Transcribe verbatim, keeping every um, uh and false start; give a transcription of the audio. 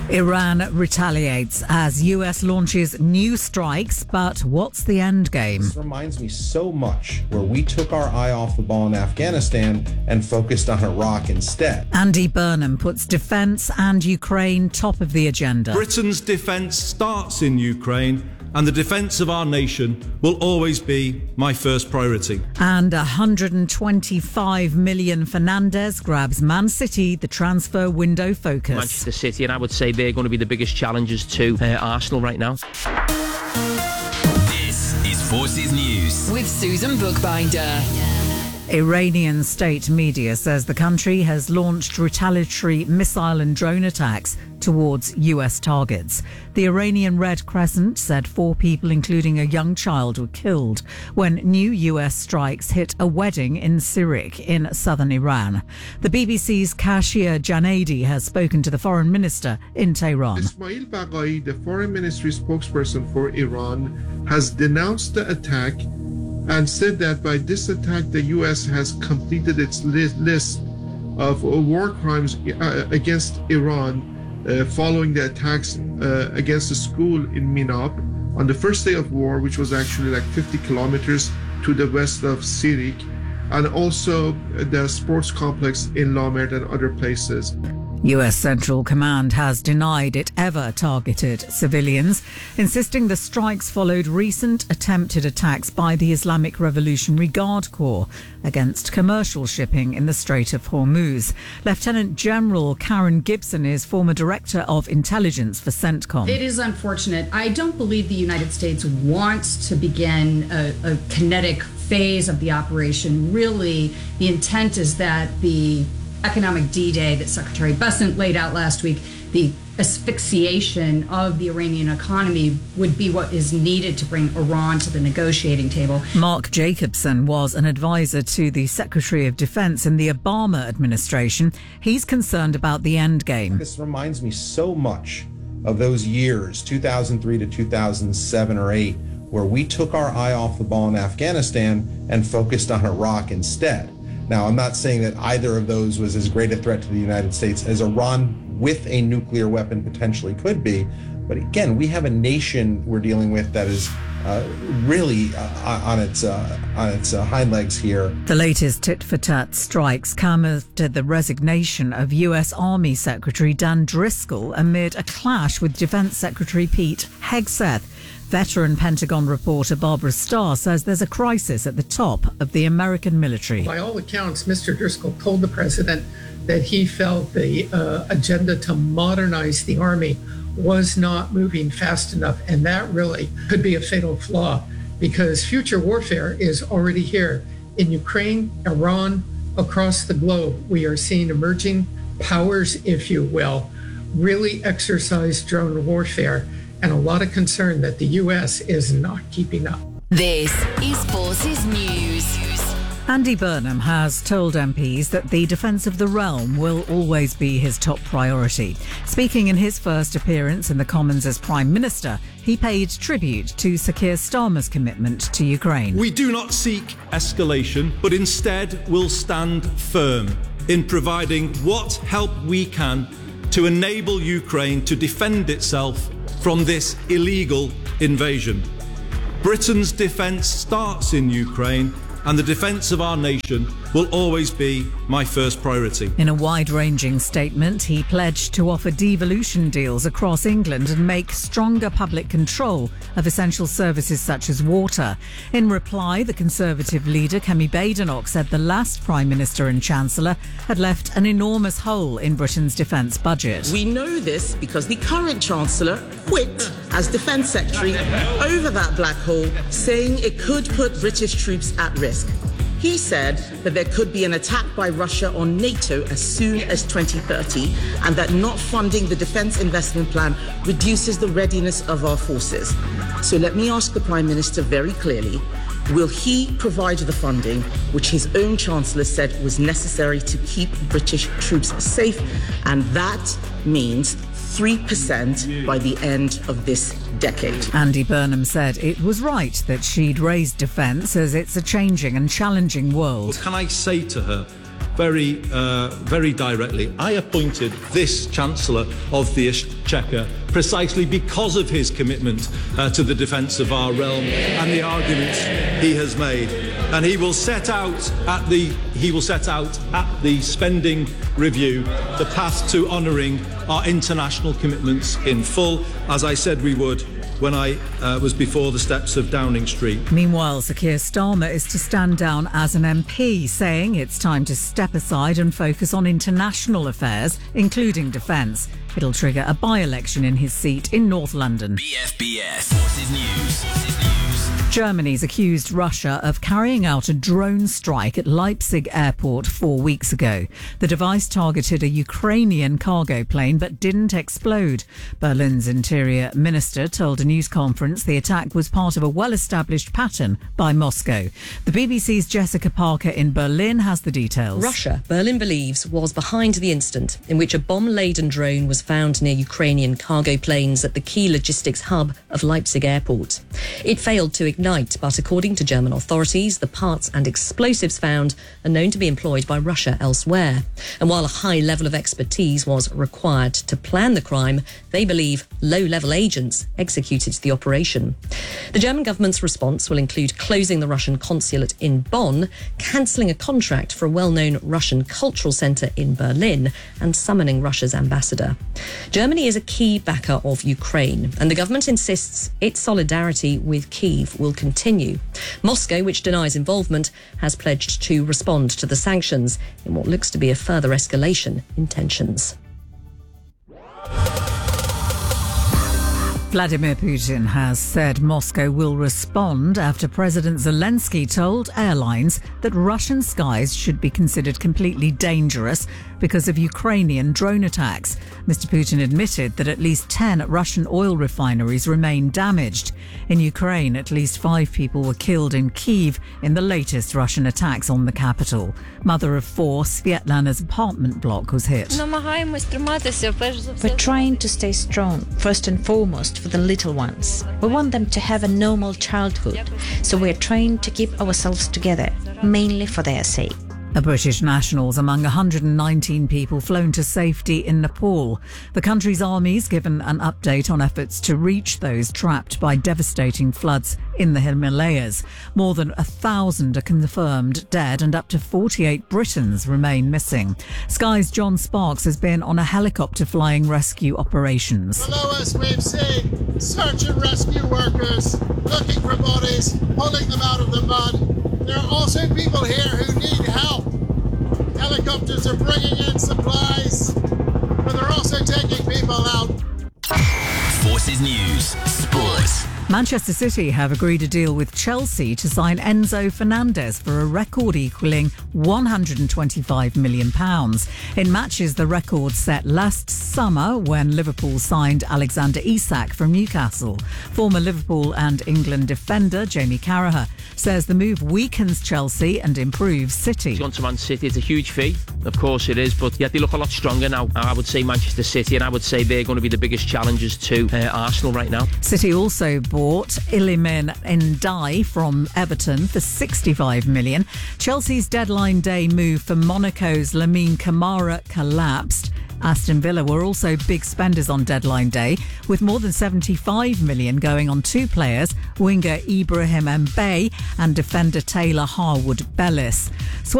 Iran retaliates as U S launches new strikes, but what's the end game? This reminds me so much where we took our eye off the ball in Afghanistan and focused on Iraq instead. Andy Burnham puts defence and Ukraine top of the agenda. Britain's defence starts in Ukraine, and the defence of our nation will always be my first priority. And one hundred twenty-five million Fernandes grabs Man City, the transfer window focus. Manchester City, and I would say they're going to be the biggest challengers to uh, Arsenal right now. This is Forces News with Susan Bookbinder. Iranian state media says the country has launched retaliatory missile and drone attacks towards U S targets. The Iranian Red Crescent said four people, including a young child, were killed when new U S strikes hit a wedding in Sirik in southern Iran. The B B C's Kashia Janadi has spoken to the foreign minister in Tehran. Ismail Baqai, the foreign ministry spokesperson for Iran, has denounced the attack and said that by this attack, the U S has completed its list of war crimes against Iran uh, following the attacks uh, against a school in Minab on the first day of war, which was actually like fifty kilometers to the west of Sirik, and also the sports complex in Lamert and other places. U S Central Command has denied it ever targeted civilians, insisting the strikes followed recent attempted attacks by the Islamic Revolutionary Guard Corps against commercial shipping in the Strait of Hormuz. Lieutenant General Karen Gibson is former Director of Intelligence for CENTCOM. It is unfortunate. I don't believe the United States wants to begin a, a kinetic phase of the operation. Really, the intent is that the economic D-Day that Secretary Bessent laid out last week, the asphyxiation of the Iranian economy, would be what is needed to bring Iran to the negotiating table. Mark Jacobson was an advisor to the Secretary of Defense in the Obama administration. He's concerned about the end game. This reminds me so much of those years, two thousand three to two thousand seven or eight, where we took our eye off the ball in Afghanistan and focused on Iraq instead. Now, I'm not saying that either of those was as great a threat to the United States as Iran with a nuclear weapon potentially could be. But again, we have a nation we're dealing with that is uh, really uh, on its uh, on its uh, hind legs here. The latest tit-for-tat strikes come after the resignation of U S Army Secretary Dan Driscoll amid a clash with Defense Secretary Pete Hegseth. Veteran Pentagon reporter Barbara Starr says there's a crisis at the top of the American military. By all accounts, Mister Driscoll told the president that he felt the uh, agenda to modernize the Army was not moving fast enough, and that really could be a fatal flaw because future warfare is already here. In Ukraine, Iran, across the globe, we are seeing emerging powers, if you will, really exercise drone warfare, and a lot of concern that the U S is not keeping up. This is Forces News. Andy Burnham has told M Ps that the defence of the realm will always be his top priority. Speaking in his first appearance in the Commons as Prime Minister, he paid tribute to Sir Keir Starmer's commitment to Ukraine. We do not seek escalation, but instead will stand firm in providing what help we can to enable Ukraine to defend itself from this illegal invasion. Britain's defence starts in Ukraine, and the defence of our nation will always be my first priority. In a wide-ranging statement, he pledged to offer devolution deals across England and make stronger public control of essential services such as water. In reply, the Conservative leader, Kemi Badenoch, said the last Prime Minister and Chancellor had left an enormous hole in Britain's defence budget. We know this because the current Chancellor quit as Defence Secretary over that black hole, saying it could put British troops at risk. He said that there could be an attack by Russia on NATO as soon as twenty thirty, and that not funding the defence investment plan reduces the readiness of our forces. So let me ask the Prime Minister very clearly, will he provide the funding which his own Chancellor said was necessary to keep British troops safe? And that means three percent by the end of this decade. Andy Burnham said it was right that she'd raised defence as it's a changing and challenging world. Can I say to her, very, uh, very directly. I appointed this Chancellor of the Exchequer precisely because of his commitment uh, to the defence of our realm and the arguments he has made. And he will set out at the he will set out at the spending review the path to honouring our international commitments in full, as I said we would when I uh, was before the steps of Downing Street. Meanwhile, Sir Keir Starmer is to stand down as an M P, saying it's time to step aside and focus on international affairs, including defence. It'll trigger a by-election in his seat in North London. B F B S Forces News. Forces News. Germany's accused Russia of carrying out a drone strike at Leipzig airport four weeks ago. The device targeted a Ukrainian cargo plane but didn't explode. Berlin's interior minister told a news conference the attack was part of a well-established pattern by Moscow. The B B C's Jessica Parker in Berlin has the details. Russia, Berlin believes, was behind the incident in which a bomb-laden drone was found near Ukrainian cargo planes at the key logistics hub of Leipzig airport. It failed to ignite, but according to German authorities, the parts and explosives found are known to be employed by Russia elsewhere. And while a high level of expertise was required to plan the crime, they believe low-level agents executed the operation. The German government's response will include closing the Russian consulate in Bonn, cancelling a contract for a well-known Russian cultural centre in Berlin, and summoning Russia's ambassador. Germany is a key backer of Ukraine, and the government insists its solidarity with Kyiv will continue. Moscow, which denies involvement, has pledged to respond to the sanctions in what looks to be a further escalation in tensions. Vladimir Putin has said Moscow will respond after President Zelensky told airlines that Russian skies should be considered completely dangerous because of Ukrainian drone attacks. Mister Putin admitted that at least ten Russian oil refineries remain damaged. In Ukraine, at least five people were killed in Kyiv in the latest Russian attacks on the capital. Mother of four, Svetlana's apartment block was hit. We're trying to stay strong, first and foremost, for the little ones. We want them to have a normal childhood, so we're trying to keep ourselves together, mainly for their sake. A British national's among one hundred nineteen people flown to safety in Nepal. The country's army's given an update on efforts to reach those trapped by devastating floods in the Himalayas. More than a thousand are confirmed dead and up to forty-eight Britons remain missing. Sky's John Sparks has been on a helicopter flying rescue operations. Below us we've seen search and rescue workers looking for bodies, pulling them out of the mud. There are also people here who need help. Helicopters are bringing in supplies, but they're also taking people out. Forces News. Sports. Manchester City have agreed a deal with Chelsea to sign Enzo Fernandez for a record equalling one hundred twenty-five million pounds. In matches the record set last summer when Liverpool signed Alexander Isak from Newcastle. Former Liverpool and England defender Jamie Carragher says the move weakens Chelsea and improves City. He's gone to Man City. It's a huge fee, of course it is, but yeah, they look a lot stronger now. I would say Manchester City, and I would say they're going to be the biggest challengers to uh, Arsenal right now. City also bought Iliman Ndiaye from Everton for sixty-five million pounds. Chelsea's deadline day move for Monaco's Lamine Camara collapsed. Aston Villa were also big spenders on deadline day, with more than seventy-five million pounds going on two players, winger Ibrahim Mbaye and defender Taylor Harwood Bellis.